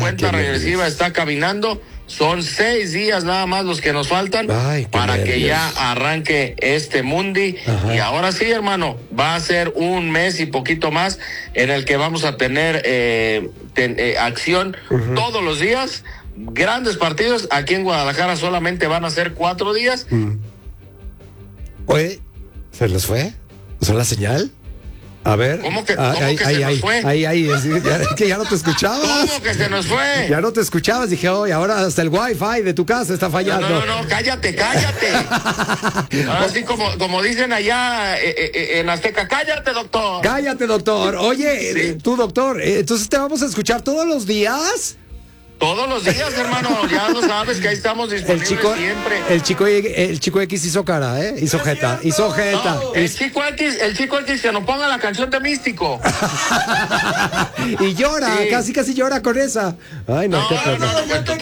cuenta regresiva está caminando. Son 6 días nada más los que nos faltan para que ya arranque este Mundi. Ajá. Y ahora sí, hermano, va a ser un mes y poquito más en el que vamos a tener acción todos los días. Grandes partidos. Aquí en Guadalajara solamente van a ser 4 días. Oye, ¿se les fue? ¿Son la señal? A ver. ¿Cómo que se nos fue? Es que ya no te escuchabas. ¿Cómo que se nos fue? Ya no te escuchabas. Dije, ahora hasta el wifi de tu casa está fallando. No, cállate. Ahora sí, como dicen allá en Azteca, cállate, doctor. Cállate, doctor. Oye, sí. Tú, doctor, entonces te vamos a escuchar todos los días. Todos los días, hermano, ya lo sabes que ahí estamos disponibles siempre. El chico X hizo cara, hizo jeta. No, el chico X que nos ponga la canción de Místico. Y llora, sí. casi llora con esa. Ay, no, qué pena.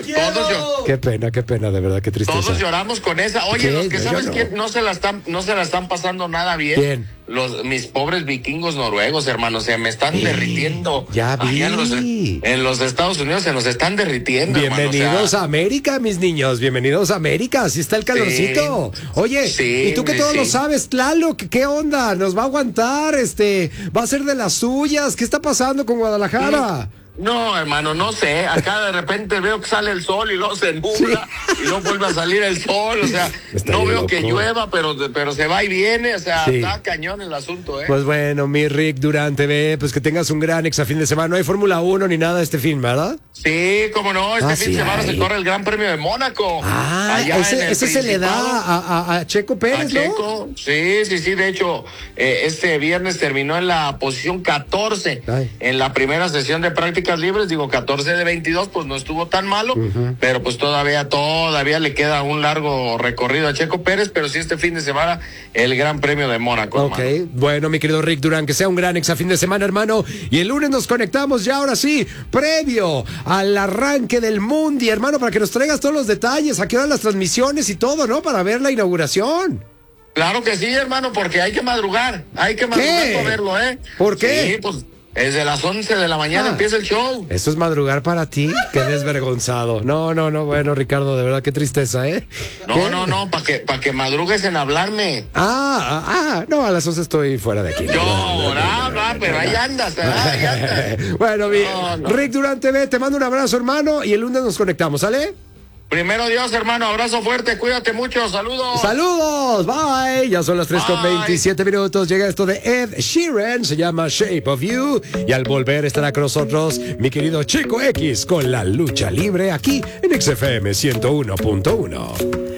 Qué pena, de verdad, qué tristeza. Todos lloramos con esa. Oye, los que sabes que no se la están pasando nada bien. ¿Quién? Mis pobres vikingos noruegos, hermano, se me están derritiendo. Ya vi. En los Estados Unidos se nos están derritiendo. Bienvenidos a América, mis niños. Bienvenidos a América. Así está el calorcito. Sí. Oye, y tú que todo lo sabes, Tlaloc, ¿qué onda? ¿Nos va a aguantar? ¿Va a ser de las suyas? ¿Qué está pasando con Guadalajara? No, hermano, no sé. Acá de repente veo que sale el sol y luego se nubla y luego vuelve a salir el sol. O sea, no veo que llueva, pero se va y viene. O sea, está cañón el asunto, Pues bueno, mi Rick Durante, pues que tengas un gran fin de semana. No hay Fórmula 1 ni nada de este fin, ¿verdad? Sí, cómo no. Este fin de semana se corre el Gran Premio de Mónaco. Ese se le da a Checo Pérez, ¿no? Checo, sí. De hecho, este viernes terminó en la posición 14 en la primera sesión de práctica libres, 14 de 22, pues no estuvo tan malo, pero pues todavía le queda un largo recorrido a Checo Pérez, pero sí este fin de semana el Gran Premio de Mónaco. Ok, hermano. Bueno, mi querido Rick Durán, que sea un gran fin de semana, hermano, y el lunes nos conectamos ya, ahora sí, previo al arranque del Mundi, hermano, para que nos traigas todos los detalles, a qué hora las transmisiones y todo, ¿no? Para ver la inauguración. Claro que sí, hermano, porque hay que madrugar para verlo, ¿Por qué? Sí, pues desde las 11 de la mañana empieza el show. ¿Eso es madrugar para ti? Qué desvergonzado. No, bueno, Ricardo, de verdad, qué tristeza, No, para que madrugues en hablarme. No, a las 11 estoy fuera de aquí. Pero ahí andas. Bueno, Rick Durán TV, te mando un abrazo, hermano, y el lunes nos conectamos, ¿sale? Primero Dios, hermano, abrazo fuerte, cuídate mucho, saludos. Saludos, bye. Ya son las 3:27. Llega esto de Ed Sheeran, se llama Shape of You. Y al volver estará con nosotros mi querido Chico X con la lucha libre aquí en XFM 101.1.